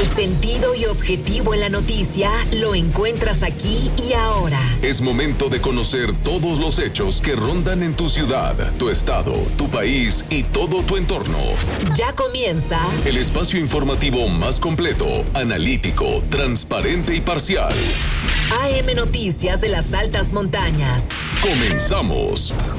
El sentido y objetivo en la noticia lo encuentras aquí y ahora. Es momento de conocer todos los hechos que rondan en tu ciudad, tu estado, tu país y todo tu entorno. Ya comienza el espacio informativo más completo, analítico, transparente y parcial. AM Noticias de las Altas Montañas. Comenzamos.